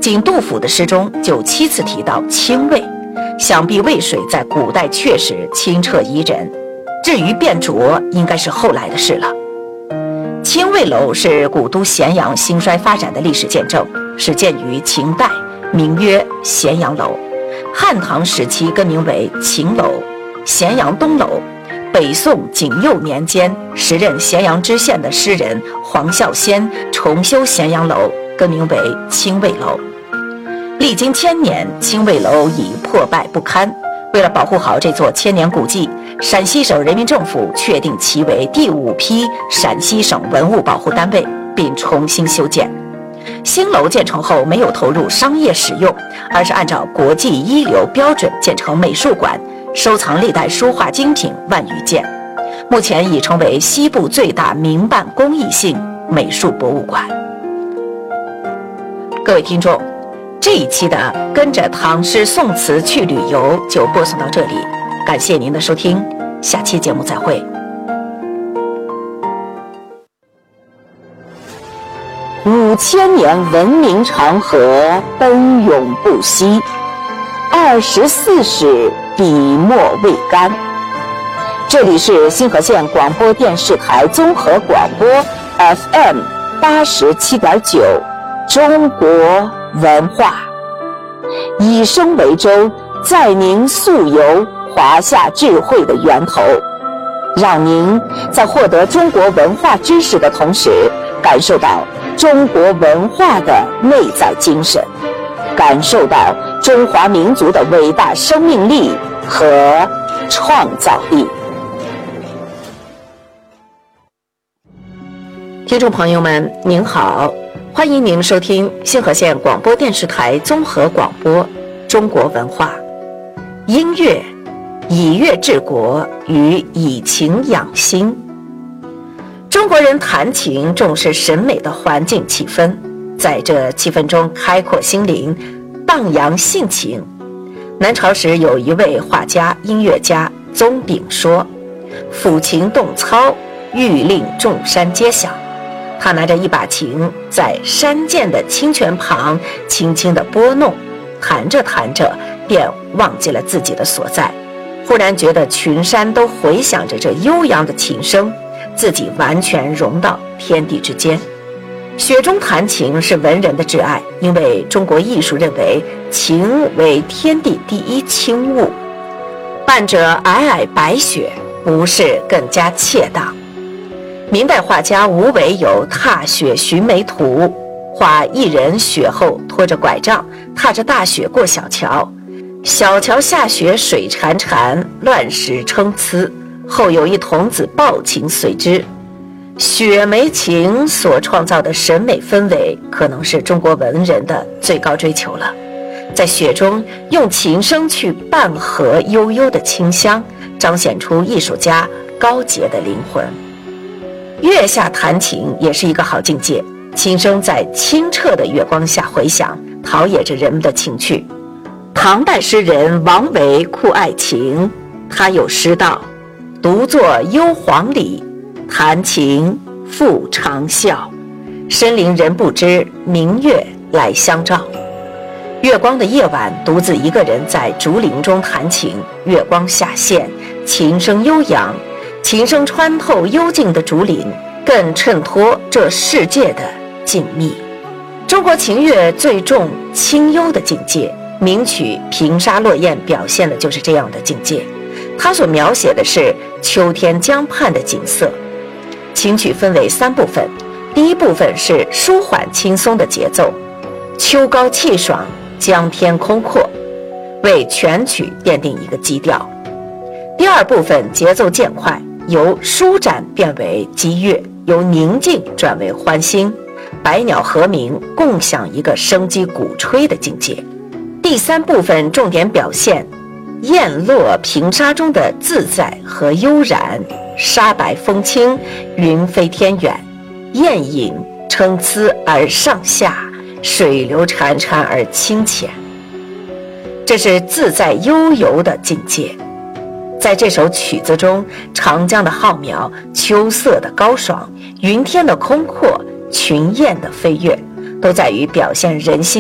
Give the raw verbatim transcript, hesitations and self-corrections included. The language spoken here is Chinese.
仅杜甫的诗中就七次提到清渭，想必渭水在古代确实清澈宜人。至于变浊，应该是后来的事了。清渭楼是古都咸阳兴衰发展的历史见证，始建于秦代，名曰咸阳楼。汉唐时期更名为秦楼、咸阳东楼。北宋景佑年间，时任咸阳知县的诗人黄孝先重修咸阳楼，更名为清渭楼。历经千年，清渭楼已破败不堪。为了保护好这座千年古迹，陕西省人民政府确定其为第五批陕西省文物保护单位，并重新修建。新楼建成后没有投入商业使用，而是按照国际一流标准建成美术馆，收藏历代书画精品万余件，目前已成为西部最大民办公益性美术博物馆。各位听众，这一期的跟着唐诗宋词去旅游就播送到这里，感谢您的收听，下期节目再会。五千年文明长河奔涌不息，二十四史笔墨未干。这里是新河县广播电视台综合广播 F M 八十七点九，中国文化，以声为舟，载您溯游华夏智慧的源头，让您在获得中国文化知识的同时，感受到中国文化的内在精神，感受到中华民族的伟大生命力和创造力。听众朋友们，您好，欢迎您收听新河县广播电视台综合广播中国文化。音乐以乐治国，与以情养心。中国人弹琴重视审美的环境气氛，在这气氛中开阔心灵，荡扬性情。南朝时有一位画家音乐家宗炳说，抚琴动操，欲令众山皆响。他拿着一把琴，在山涧的清泉旁轻轻地拨弄，弹着弹着便忘记了自己的所在，忽然觉得群山都回响着这悠扬的琴声，自己完全融到天地之间。雪中弹琴是文人的挚爱，因为中国艺术认为琴为天地第一清物，伴着皑皑白雪，不是更加切当。明代画家吴伟有《踏雪寻梅图》，画一人雪后拖着拐杖，踏着大雪过小桥，小桥下雪水潺潺，乱石参差，后有一童子抱琴随之。雪梅琴所创造的审美氛围，可能是中国文人的最高追求了。在雪中用琴声去伴和悠悠的清香，彰显出艺术家高洁的灵魂。月下弹琴也是一个好境界，琴声在清澈的月光下回响，陶冶着人们的情趣。唐代诗人王维酷爱琴，他有诗道：独坐幽篁里，弹琴复长啸，深林人不知，明月来相照。月光的夜晚，独自一个人在竹林中弹琴，月光下陷，琴声悠扬，琴声穿透幽静的竹林，更衬托这世界的静谧。中国琴乐最重清幽的境界，名曲《平沙落雁》表现的就是这样的境界。它所描写的是秋天江畔的景色。琴曲分为三部分，第一部分是舒缓轻松的节奏，秋高气爽，江天空阔，为全曲奠定一个基调。第二部分节奏渐快，由舒展变为激越，由宁静转为欢欣，百鸟和鸣，共享一个生机鼓吹的境界。第三部分重点表现雁落平沙中的自在和悠然，沙白风轻，云飞天远，雁影参差而上下，水流潺潺而清浅，这是自在悠游的境界。在这首曲子中，长江的浩渺，秋色的高爽，云天的空阔，群雁的飞跃，都在于表现人心